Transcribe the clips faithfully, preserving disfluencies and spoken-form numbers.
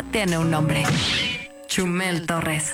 tiene un nombre. Chumel Torres.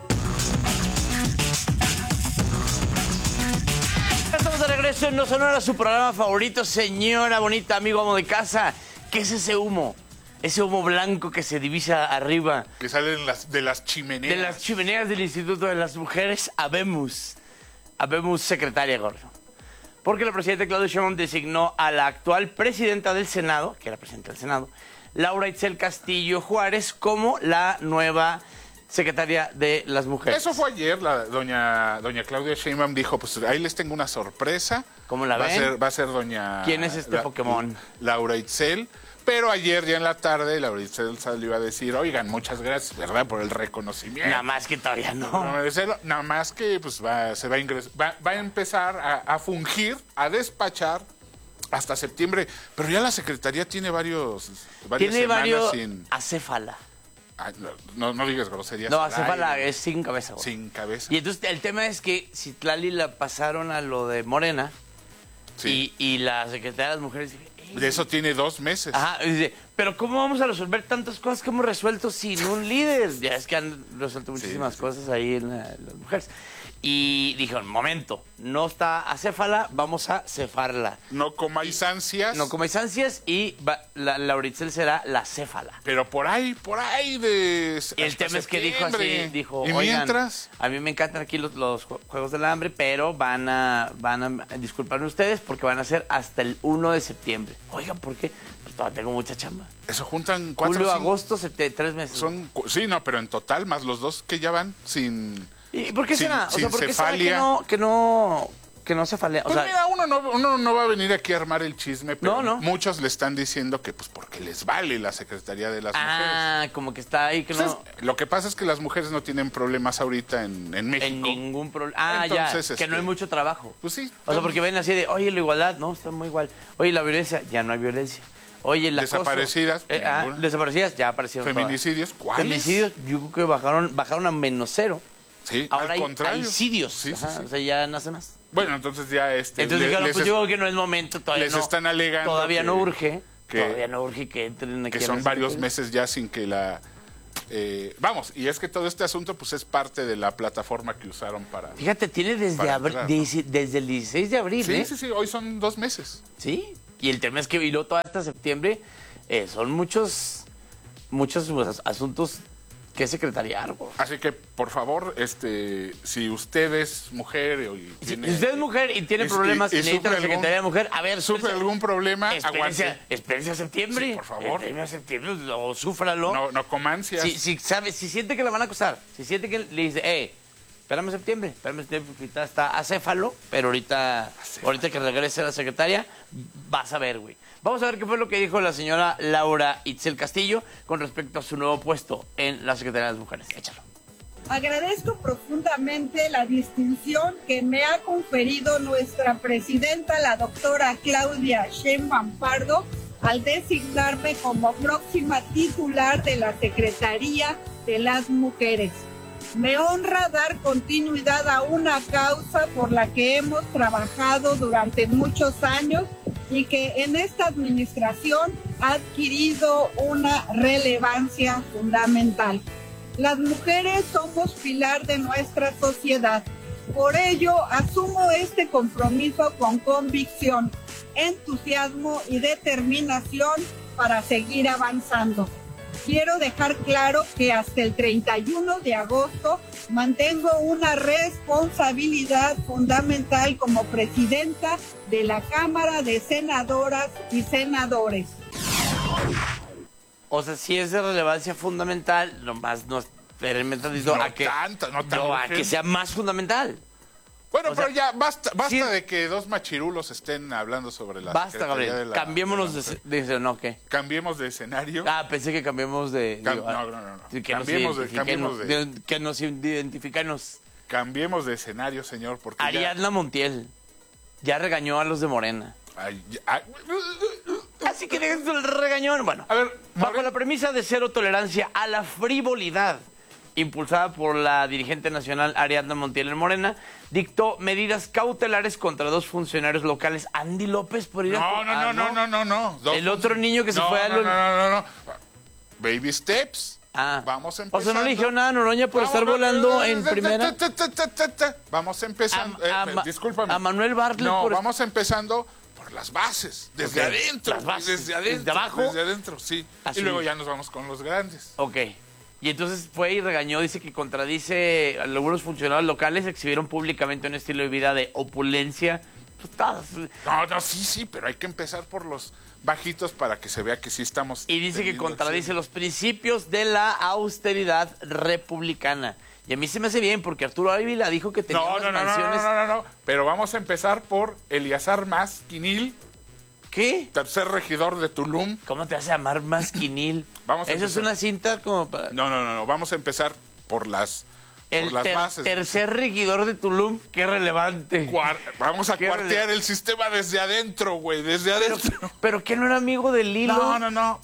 Estamos de regreso en No Sonora, su programa favorito, señora bonita, amigo, amo de casa. ¿Qué es ese humo? Ese humo blanco que se divisa arriba. Que salen las, de las chimeneas. De las chimeneas del Instituto de las Mujeres. Habemos. Habemos secretaria, gordo. Porque la presidenta Claudia Sheinbaum designó a la actual presidenta del Senado, que era presidenta del Senado, Laura Itzel Castillo Juárez, como la nueva secretaria de las Mujeres. Eso fue ayer, la doña, doña Claudia Sheinbaum dijo, pues ahí les tengo una sorpresa. ¿Cómo la va ven? A ser, va a ser doña... ¿Quién es este la, Pokémon? Laura Itzel. Pero ayer ya en la tarde, Laura Itzel salió a decir, oigan, muchas gracias, ¿verdad? Por el reconocimiento. Nada más que todavía no. no nada más que pues va, se va a ingresar, va, va a empezar a, a fungir, a despachar hasta septiembre. Pero ya la Secretaría tiene varios, varias Tiene semanas varios... sin... acéfala. Ay, no, no, no digas groserías. No, acéfala es sin cabeza. Güey. Sin cabeza. Y entonces el tema es que Citlali la pasaron a lo de Morena. Sí. Y, y la secretaria de las Mujeres... De eso tiene dos meses. Ajá, dice, pero ¿cómo vamos a resolver tantas cosas que hemos resuelto sin un líder? Ya es que han resuelto muchísimas sí, sí. cosas ahí en, la, en las mujeres. Y dijeron, momento, no está acéfala, vamos a cefarla. No comáis ansias. No comáis ansias y va, la, Laura Itzel será la céfala. Pero por ahí, por ahí de... Y el tema es que dijo así, dijo, ¿y oigan, mientras? A mí me encantan aquí los, los Juegos del Hambre, pero van a, van a disculparme ustedes porque van a ser hasta el uno de septiembre. Oigan, ¿por qué? Pues todavía tengo mucha chamba. Eso juntan cuatro... Julio, cinco, agosto, septiembre, tres meses. Son, sí, no, pero en total, más los dos que ya van sin... ¿Y por qué sin, será? O sin sea, ¿por qué será cefalia. que no, que no, que no cefalea? O pues sea, mira, uno no, uno no va a venir aquí a armar el chisme, pero no, no. muchos le están diciendo que pues porque les vale la Secretaría de las ah, Mujeres. Ah, como que está ahí que pues no... es, lo que pasa es que las mujeres no tienen problemas ahorita en, en México. En ningún problema. Ah, Entonces, ya, este, que no hay mucho trabajo. Pues sí. O sea, porque ven así de, oye, la igualdad, no, está muy igual. Oye, la violencia, ya no hay violencia. Oye, la desaparecidas. Eh, ah, desaparecidas, ya aparecieron feminicidios, todas. ¿cuáles? Feminicidios, yo creo que bajaron, bajaron a menos cero. Sí, ahora al hay contrario. Aicidios. Sí, sí, Ajá, sí. O sea, ya no hace más. Bueno, entonces ya este... Entonces le, dijeron, pues es, yo creo que no es momento, todavía les no. están alegando Todavía que, no urge. Que, todavía no urge que entren aquí. Que son varios meses ya sin que la... Eh, vamos, y es que todo este asunto pues es parte de la plataforma que usaron para... Fíjate, tiene desde, abril, entrar, ¿no? desde, desde el dieciséis de abril, Sí, ¿eh? sí, sí, hoy son dos meses. Sí, y el tema es que y luego todo hasta septiembre eh, son muchos, muchos pues, asuntos que secretariar. Bro. Así que, por favor, este, si usted es mujer y tiene... Si usted es mujer y tiene es, problemas y, y y necesita la algún, Secretaría de Mujer, a ver... ¿Sufre algún problema? Experiencia, Aguante. experiencia septiembre. Sí, por favor. Experiencia septiembre, o súfralo. No, no comancias. Si, si, sabe, si siente que la van a acusar, si siente que le dice, hey, espérame septiembre, espérame septiembre, porque ahorita está acéfalo, pero ahorita, acéfalo. ahorita que regrese la secretaria, vas a ver, güey. Vamos a ver qué fue lo que dijo la señora Laura Itzel Castillo con respecto a su nuevo puesto en la Secretaría de las Mujeres. Échalo. Agradezco profundamente la distinción que me ha conferido nuestra presidenta, la doctora Claudia Sheinbaum Pardo, al designarme como próxima titular de la Secretaría de las Mujeres. Me honra dar continuidad a una causa por la que hemos trabajado durante muchos años y que en esta administración ha adquirido una relevancia fundamental. Las mujeres somos pilar de nuestra sociedad. Por ello, asumo este compromiso con convicción, entusiasmo y determinación para seguir avanzando. Quiero dejar claro que hasta el treinta y uno de agosto mantengo una responsabilidad fundamental como presidenta de la Cámara de Senadoras y Senadores. O sea, sí es de relevancia fundamental, nomás no espérenme tantito no a que, tanto, no, no, a que sea más fundamental. Bueno, o pero sea, ya basta, basta sí, de que dos machirulos estén hablando sobre la basta, Secretaría Gabriel. de la... Cambiémonos de, la de, de... No, ¿qué? Cambiemos de escenario. Ah, pensé que cambiemos de... Cam, digo, no, no, no. no. Que cambiemos, nos de, cambiemos de... de... Que nos identificanos. Cambiemos de escenario, señor, porque Ariadna ya... Montiel ya regañó a los de Morena. Ay, ay... Así que dejen el regañón. Bueno, a ver, bajo Morena... la premisa de cero tolerancia a la frivolidad impulsada por la dirigente nacional Ariadna Montiel en Morena, dictó medidas cautelares contra dos funcionarios locales. Andy López por ir a... No, no, ah, no, no, no, no, no. Dos El otro niño que se no, fue a... No, los... no, no, no, no. Baby steps. Ah. Vamos O empezando. sea, no le dijeron nada a Noroña por Vamos, estar no, volando no, no, en no, primera. ta, ta, ta, ta, ta. Vamos empezando. A- eh, a eh, Ma- discúlpame. a Manuel Bartlett No, por- vamos empezando por las bases, desde Ok, adentro. las bases, Desde adentro. desde abajo. Desde adentro, sí. Así. Y luego ya nos vamos con los grandes. Ok. Y entonces fue y regañó, dice que contradice a algunos funcionarios locales, exhibieron públicamente un estilo de vida de opulencia. Pues, todas- No, no, sí, sí, pero hay que empezar por los bajitos para que se vea que sí estamos. Y dice que teniendo contradice acción. los principios de la austeridad republicana. Y a mí se me hace bien, porque Arturo Ávila dijo que tenía No, unas no, no, no, mansiones... no, no, no, no. Pero vamos a empezar por Eliazar Masquinil, ¿Qué? tercer regidor de Tulum. ¿Cómo te vas a llamar Masquinil? Vamos a Eso es empezar. una cinta como para... No, no, no, no. Vamos a empezar por las, por El las ter- bases. tercer regidor de Tulum, qué relevante. Cuar- Vamos a Qué cuartear rele- el sistema desde adentro, güey, desde Pero, adentro. pero que no era amigo del Lilo. No, no, no.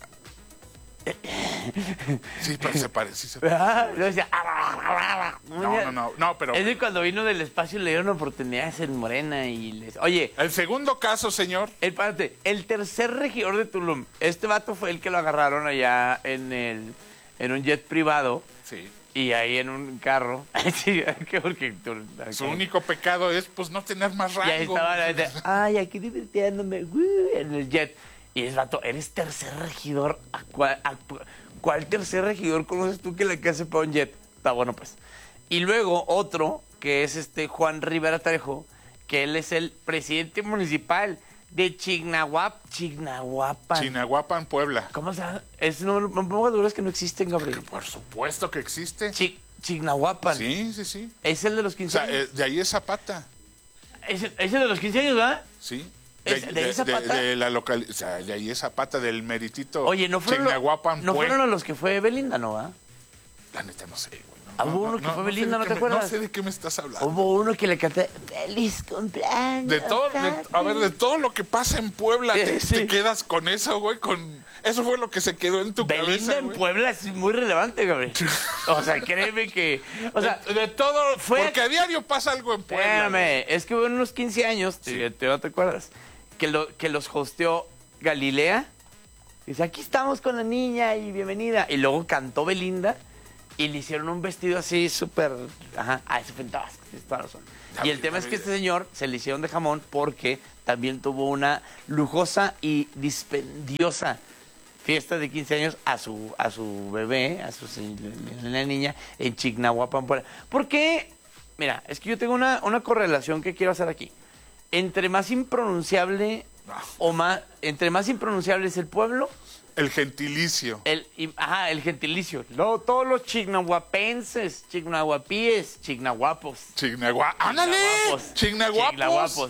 Sí, pero se parece, sí se parece. Ah, lo decía, "Ah, No, no, no, no, pero Es de cuando vino del espacio le dieron oportunidades en Morena y les... Oye, el segundo caso, señor, el, espérate, el tercer regidor de Tulum, este vato fue el que lo agarraron allá en el en un jet privado sí. y ahí en un carro. Sí, que porque tú- Su único pecado es, pues, no tener más rango. Y ahí estaba la gente, ay, aquí divirtiéndome, uh, en el jet. Y es vato, eres tercer regidor. ¿A cuál, a cu- cuál tercer regidor conoces tú que le hace para un jet? Está bueno, pues. Y luego otro, que es este Juan Rivera Trejo, que él es el presidente municipal de Chignahuap, Chignahuapan. Chinahuapan, Puebla. ¿Cómo se llama? Es no, no, no pongas dudas que no existen, Gabriel. Por supuesto que existe. Chi- Chignahuapan. Sí, sí, sí. Es el de los O quince sea, años. eh, de ahí es Zapata. Es, el- es el de los quince años, ¿verdad? Sí. ¿Es de ahí Zapata? de la local, o sea, de ahí es Zapata, del meritito. Oye, ¿no fueron, lo- Chignahuapan, ¿no Pue- fueron a los que fue Belinda, no, va? La neta no sé, güey. No, Ah, hubo no, uno que no, fue no sé Belinda, de ¿no qué te me- acuerdas? No sé de qué me estás hablando. Hubo uno que le canté feliz cumpleaños. De todo, de- a ver, de todo lo que pasa en Puebla, te, Sí. te quedas con eso, güey, con... Eso fue lo que se quedó en tu Belinda cabeza, en güey. Puebla es muy relevante, Gabriel. O sea, créeme que... O sea, de, de todo, fue- porque a diario pasa algo en Puebla. güey. espérame, es que hubo unos quince años, te, te- no te acuerdas, que, lo, que los hosteó Galilea. Dice, aquí estamos con la niña y bienvenida. Y luego cantó Belinda y le hicieron un vestido así súper... Ajá, ah, eso fue en Tabasco, tienes toda la razón. Y el tema es que este señor se le hicieron de jamón porque también tuvo una lujosa y dispendiosa fiesta de quince años a su a su bebé, a su se- la niña en Chignahuapan, Puebla. ¿Por qué? Mira, es que yo tengo una, una correlación que quiero hacer aquí. Entre más impronunciable o más entre más impronunciable es el pueblo, El gentilicio. el y- ajá, el gentilicio. No, todos los chignahuapenses, chignahuapíes, chignahuapos. Chignagua... ¡Ándale! Chignahuapos. Chignaguapos. Chignahuapos.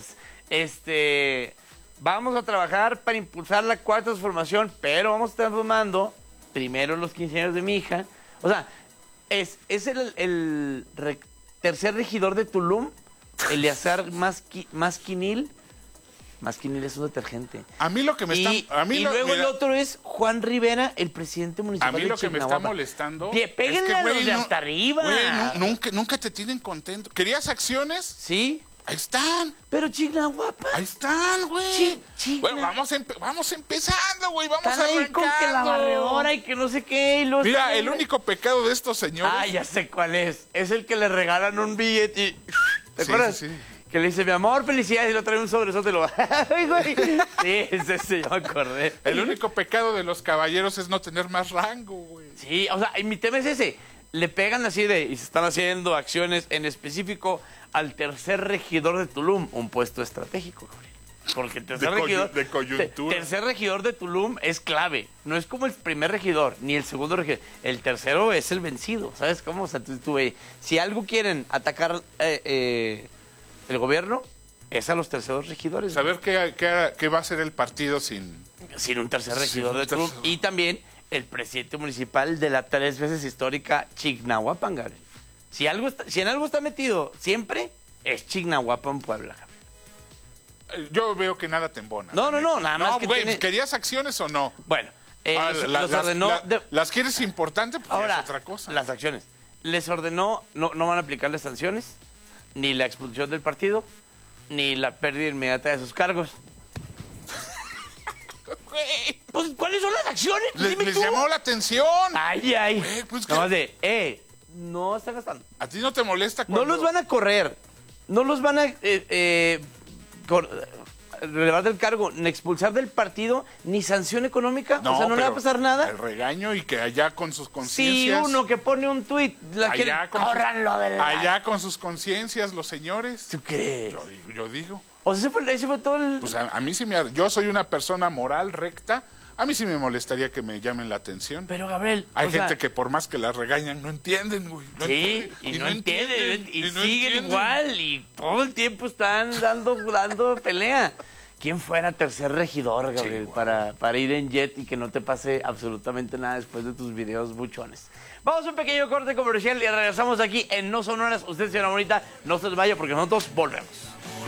Este, vamos a trabajar para impulsar la cuarta transformación, pero vamos a estar formando primero los quince años de mi hija. O sea, es, es el, el re- tercer regidor de Tulum, Eleazar Masqui- Masquinil. Masquinil es un detergente. A mí lo que me Y, está... A mí y lo, luego el mira, otro es Juan Rivera, el presidente a municipal mí de lo que me está Chignahuapan. molestando... Pie- péguenle a los güey, de no- hasta arriba. güey, nu- nunca, nunca te tienen contento. ¿Querías acciones? Sí, Ahí están. pero Chignahuapan. Ahí están, güey. Chi- Chigna- Güey, vamos, empe- vamos empezando, güey. Vamos Están ahí con que la arrancando. barredora y que no sé qué. Y los Mira, el único pecado de estos señores... Ah, ya sé cuál es. Es el que le regalan un billete y... ¿Te Sí, acuerdas? sí, sí. Que le dice, mi amor, felicidades, y lo trae un sobresote y lo... Ay, güey. Sí, ese sí, yo me acordé. El único pecado de los caballeros es no tener más rango, güey. Sí, o sea, y mi tema es ese. Le pegan así de... Y se están haciendo acciones en específico al tercer regidor de Tulum. Un puesto estratégico, güey. Porque el tercer De coyu- regidor... de coyuntura. te- tercer regidor de Tulum es clave. No es como el primer regidor, ni el segundo regidor. El tercero es el vencido, ¿sabes cómo? O sea, tú, tú, eh, si algo quieren atacar eh, eh, el gobierno, es a los terceros regidores. Saber qué, qué, qué va a hacer el partido sin... Sin un tercer Sin regidor un de Tulum. tercer- Y también el presidente municipal de la tres veces histórica Chignahuapan, Gabriel. Si, algo está- si en algo está metido siempre, es Chignahuapan, Puebla, Gabriel. Eh, Yo veo que nada te embona. No, no, no, nada más No, que güey, tiene- ¿querías acciones o no? Bueno, eh, Ah, los, la- los las, ordenó... la- de- ¿Las quieres importante? Pues ya ahora, es otra cosa. las acciones. Les ordenó, no, no van a aplicarles sanciones, ni la expulsión del partido, ni la pérdida inmediata de sus cargos. Güey. Pues, ¿cuáles son las acciones? Le- Dime les tú. llamó la atención. Ay, ay. Güey, pues, Nada más ¿qué? de, eh, no está gastando. ¿A ti no te molesta No cuando... los van a correr. No los van a eh, eh, cor- relevar del cargo, ni expulsar del partido, ni sanción económica. o sea, no le va a pero pasar nada. El regaño y que allá con sus Si conciencias... uno que pone un tuit, la que allá, con sus, córranlo de la... allá con sus conciencias, los señores. ¿Tú crees? Yo, digo- yo digo. O sea, ese fue, ese fue todo el... Pues a, a mí sí me... Yo soy una persona moral, recta. A mí sí me molestaría que me llamen la atención. Pero, Gabriel, Hay o gente sea, que por más que las regañan, no entienden, güey. No Sí, entienden, y, no entienden, y, y no siguen entienden. igual, y todo el tiempo están dando, dando pelea. ¿Quién fuera tercer regidor, Gabriel, Sí, para, para ir en jet y que no te pase absolutamente nada después de tus videos buchones? Vamos a un pequeño corte comercial y regresamos aquí en No Son Horas. Usted, señora bonita, no se vaya porque nosotros volvemos.